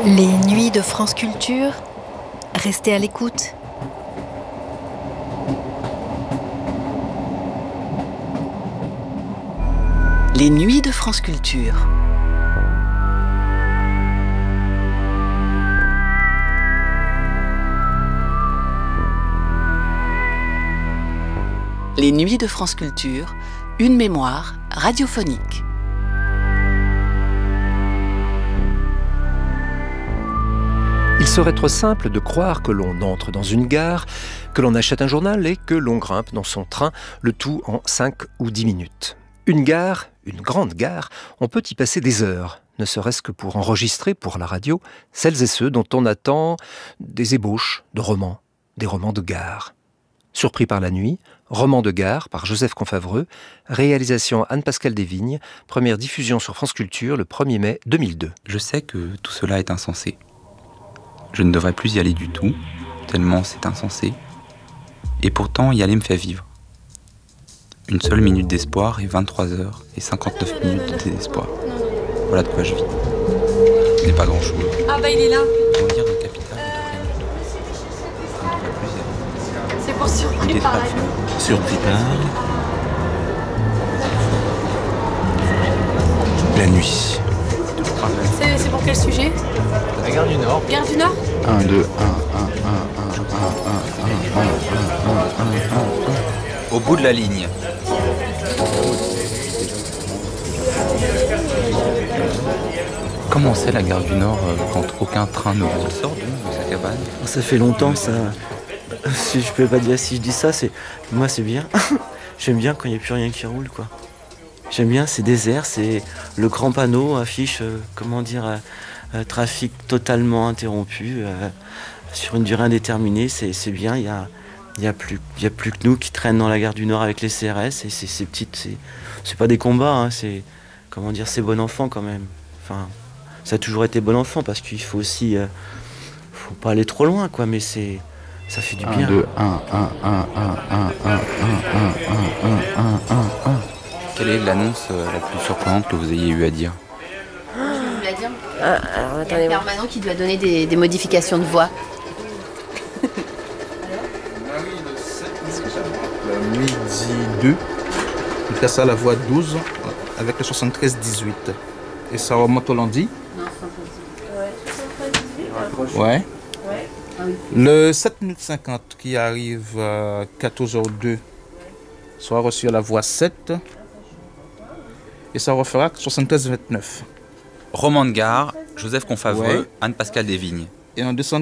Les nuits de France Culture, restez à l'écoute. Les nuits de France Culture. Les nuits de France Culture, une mémoire radiophonique. Il serait trop simple de croire que l'on entre dans une gare, que l'on achète un journal et que l'on grimpe dans son train, le tout en 5 ou 10 minutes. Une gare, une grande gare, on peut y passer des heures, ne serait-ce que pour enregistrer pour la radio celles et ceux dont on attend des ébauches de romans, des romans de gare. Surpris par la nuit, roman de gare par Joseph Confavreux, réalisation Anne-Pascale Desvignes, première diffusion sur France Culture le 1er mai 2002. Je sais que tout cela est insensé. Je ne devrais plus y aller du tout, tellement c'est insensé. Et pourtant, y aller me fait vivre. Une seule minute d'espoir et 23 heures et 59 minutes de désespoir. Voilà de quoi je vis. Ce n'est pas grand-chose. Ah bah il est là. On dirait un capital de rien du tout. Je ne devrais plus y aller. C'est pour surpris par la nuit. Surpris par la nuit. C'est pour quel sujet? La gare du Nord. Gare du Nord? 1, 2, 1, 1, 1, 1, 1, 1, 1, 1, 1, 1, 1. Au bout de la ligne. Comment c'est la gare du Nord quand aucun train ne vous sort de sa cabane? Ça fait longtemps, ça. Si je peux pas dire, si je dis ça, c'est moi, c'est bien. J'aime bien quand il n'y a plus rien qui roule, quoi. J'aime bien, c'est désert, c'est le grand panneau affiche, trafic totalement interrompu sur une durée indéterminée. C'est bien. Il y a plus que nous qui traînent dans la gare du Nord avec les CRS et ces petites, c'est pas des combats, hein, c'est bon enfant quand même. Enfin, ça a toujours été bon enfant parce qu'il faut aussi, faut pas aller trop loin, quoi. Mais ça fait du bien. 1, 2, 1, 1, 1, 1, 1, 1, 1, 1, 1, 1, 1, 1. Quelle est l'annonce la plus surprenante que vous ayez eu à dire? Alors, attendez, permanent qui doit donner des modifications de voix. Midi 2. Il casse à la voie 12 avec le 73-18. Et ça remonte au lundi. Ouais. Le 7 minutes 50 qui arrive à 14h02 sera reçu à la voie 7. Et ça refera 73-29. Roman de gare, Joseph Confavreux, Ouais. Anne-Pascale Desvignes. Et en descendant